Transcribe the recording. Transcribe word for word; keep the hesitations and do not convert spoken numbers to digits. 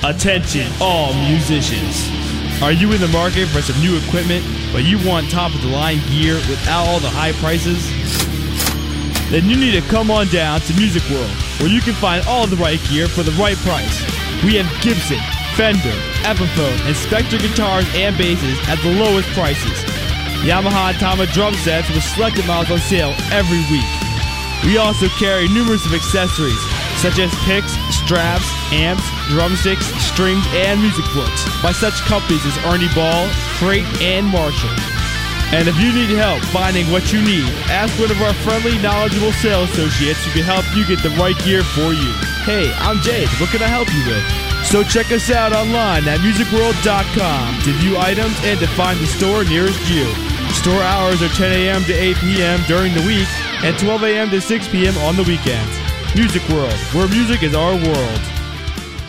Attention, all musicians. Are you in the market for some new equipment, but you want top-of-the-line gear without all the high prices? Then you need to come on down to Music World, where you can find all the right gear for the right price. We have Gibson, Fender, Epiphone, and Spectre guitars and basses at the lowest prices. Yamaha and Tama drum sets with selected models on sale every week. We also carry numerous of accessories, such as picks, straps, amps, drumsticks, strings, and music books by such companies as Ernie Ball, Crate, and Marshall. And if you need help finding what you need, ask one of our friendly, knowledgeable sales associates who can help you get the right gear for you. Hey, I'm Jade. What can I help you with? So check us out online at music world dot com to view items and to find the store nearest you. Store hours are ten a.m. to eight p.m. during the week and twelve a.m. to six p.m. on the weekends. Music World, where music is our world.